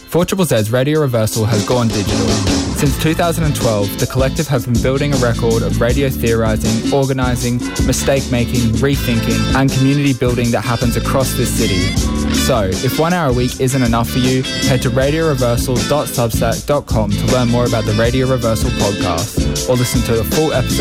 4ZZ's Radio Reversal has gone digital. Since 2012, the collective have been building a record of radio theorising, organising, mistake-making, rethinking and community building that happens across this city. So, if 1 hour a week isn't enough for you, head to radioreversal.substack.com to learn more about the Radio Reversal podcast or listen to the full episode